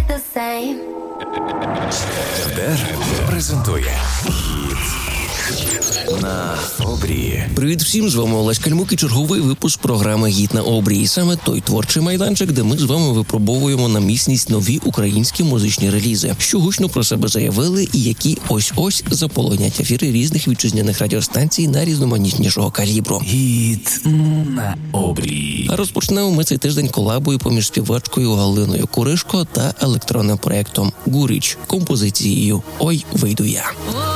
РДР презентує на обрії. Привіт всім, з вами Олесь Кальмук і черговий випуск програми «Гід на обрії». Саме той творчий майданчик, де ми з вами випробовуємо на міцність нові українські музичні релізи, що гучно про себе заявили і які ось-ось заполонять ефіри різних вітчизняних радіостанцій найрізноманітнішого калібру. «Гід на обрії». А розпочнемо ми цей тиждень колабою поміж співачкою Галиною Куришко та електронним проєктом «Гуріч» композицією «Ой, вийду я».